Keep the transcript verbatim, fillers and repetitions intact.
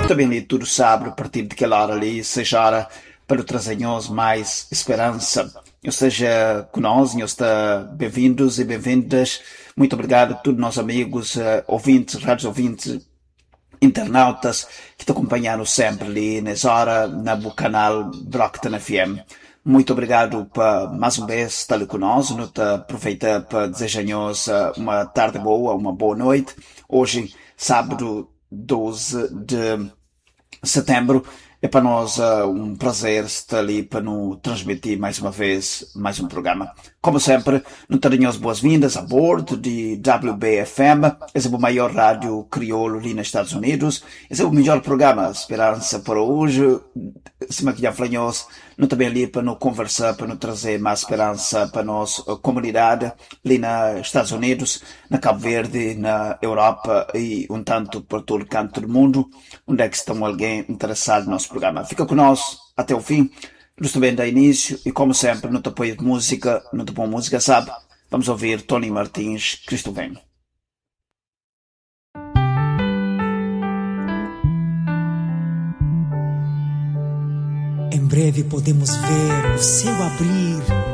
também ali tudo sabe, a partir de aquela hora ali, seja hora para trazer-nos mais esperança. Ou seja, conosco, está bem-vindos e bem-vindas. Muito obrigado a todos os nossos amigos, uh, ouvintes, rádios ouvintes, internautas que te acompanharam sempre ali nessa hora, na no canal Brockton F M. Muito obrigado por mais uma vez estar ali conosco. Não te aproveita para desejar-nos uma tarde boa, uma boa noite. Hoje, sábado doze de setembro, é para nós uh, um prazer estar ali para nos transmitir mais uma vez mais um programa. Como sempre, não teremos boas-vindas a bordo de W B F M, esse é o maior rádio crioulo ali nos Estados Unidos, esse é o melhor programa, esperança para hoje, se me já falamos, não também ali para nos conversar, para nos trazer mais esperança para a nossa comunidade ali nos Estados Unidos, na Cabo Verde, na Europa e um tanto por todo canto do mundo, onde é que estão alguém interessado no nosso programa. Fica conosco até o fim. Nós também dá início e, como sempre, no te apoio de música, no te bom música, sabe? Vamos ouvir Tony Martins, Cristo Vem. Em breve podemos ver o céu abrir